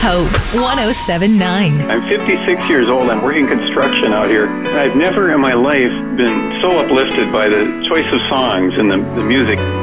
Hope 107.9. I'm 56 years old. I'm working construction out here. I've never in my life been so uplifted by the choice of songs and the music